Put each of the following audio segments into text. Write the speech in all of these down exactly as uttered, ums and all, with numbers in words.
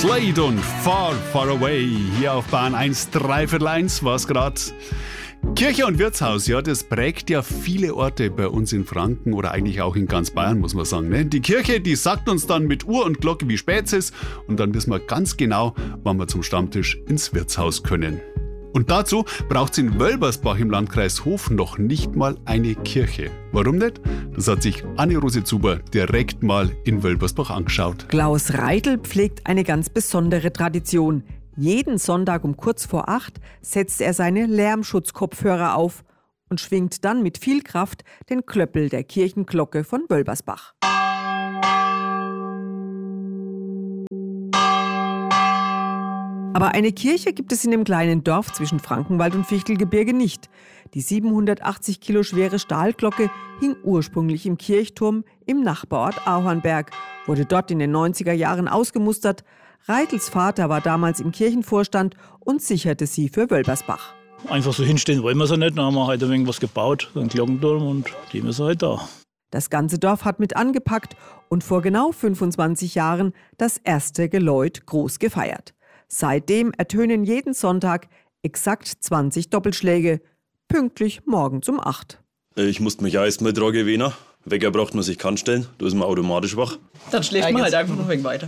Slade und Far, Far Away hier auf Bahn eins, drei Viertel eins war es gerade. Kirche und Wirtshaus, ja, das prägt ja viele Orte bei uns in Franken oder eigentlich auch in ganz Bayern, muss man sagen. Ne? Die Kirche, die sagt uns dann mit Uhr und Glocke, wie spät es ist, und dann wissen wir ganz genau, wann wir zum Stammtisch ins Wirtshaus können. Und dazu braucht es in Wölbersbach im Landkreis Hof noch nicht mal eine Kirche. Warum nicht? Das hat sich Anne-Rose Zuber direkt mal in Wölbersbach angeschaut. Klaus Reidl pflegt eine ganz besondere Tradition. Jeden Sonntag um kurz vor acht setzt er seine Lärmschutzkopfhörer auf und schwingt dann mit viel Kraft den Klöppel der Kirchenglocke von Wölbersbach. Aber eine Kirche gibt es in dem kleinen Dorf zwischen Frankenwald und Fichtelgebirge nicht. Die siebenhundertachtzig Kilo schwere Stahlglocke hing ursprünglich im Kirchturm im Nachbarort Auhornberg, wurde dort in den neunziger Jahren ausgemustert. Reidls Vater war damals im Kirchenvorstand und sicherte sie für Wölbersbach. Einfach so hinstellen wollen wir sie nicht, dann haben wir halt ein wenig was gebaut, einen Glockenturm, und dem ist er halt da. Das ganze Dorf hat mit angepackt und vor genau fünfundzwanzig Jahren das erste Geläut groß gefeiert. Seitdem ertönen jeden Sonntag exakt zwanzig Doppelschläge, pünktlich morgens um acht. Ich musste mich erst mal dran gewöhnen. Wecker braucht man sich kann stellen, da ist man automatisch wach. Dann schläft man halt einfach noch ein wenig weiter.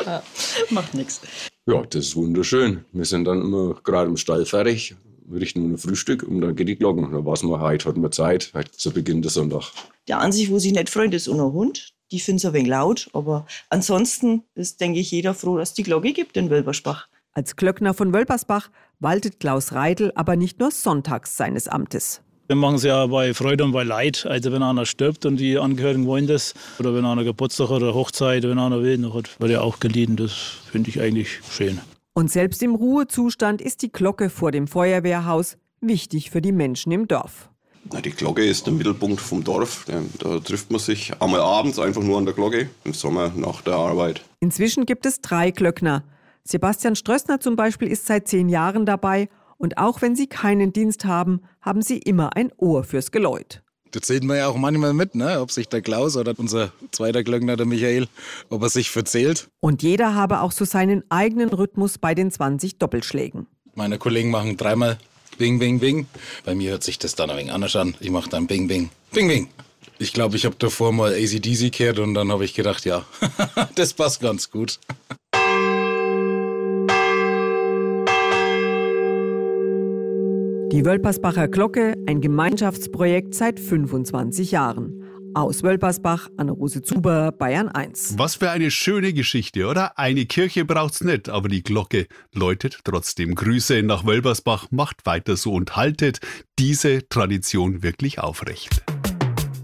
Macht nichts. Ja, das ist wunderschön. Wir sind dann immer gerade im Stall fertig, richten nur ein Frühstück und dann geht die Glocken. Dann weiß man, heute hat man Zeit, heute zu Beginn des Sonntags. Der an sich, wo sich nicht freut, ist unser Hund. Die finden es ein wenig laut, aber ansonsten ist, denke ich, jeder froh, dass es die Glocke gibt in Wölbersbach. Als Glöckner von Wölbersbach waltet Klaus Reidl aber nicht nur sonntags seines Amtes. Wir machen es ja bei Freude und bei Leid. Also wenn einer stirbt und die Angehörigen wollen das, oder wenn einer Geburtstag oder Hochzeit, wenn einer will, dann wird ja auch geliehen. Das finde ich eigentlich schön. Und selbst im Ruhezustand ist die Glocke vor dem Feuerwehrhaus wichtig für die Menschen im Dorf. Na, die Glocke ist der Mittelpunkt vom Dorf. Da trifft man sich einmal abends einfach nur an der Glocke, im Sommer nach der Arbeit. Inzwischen gibt es drei Glöckner. Sebastian Strössner zum Beispiel ist seit zehn Jahren dabei. Und auch wenn sie keinen Dienst haben, haben sie immer ein Ohr fürs Geläut. Das sehen wir ja auch manchmal mit, ne? Ob sich der Klaus oder unser zweiter Glöckner, der Michael, ob er sich verzählt. Und jeder habe auch so seinen eigenen Rhythmus bei den zwanzig Doppelschlägen. Meine Kollegen machen dreimal Bing, Bing, Bing. Bei mir hört sich das dann ein wenig anders an. Ich mache dann Bing, Bing, Bing, Bing. Ich glaube, ich habe davor mal A C D C gehört und dann habe ich gedacht, ja, das passt ganz gut. Die Wölbersbacher Glocke, ein Gemeinschaftsprojekt seit fünfundzwanzig Jahren. Aus Wölbersbach, Anne-Rose Zuber, Bayern eins. Was für eine schöne Geschichte, oder? Eine Kirche braucht's nicht, aber die Glocke läutet trotzdem. Grüße nach Wölbersbach, macht weiter so und haltet diese Tradition wirklich aufrecht.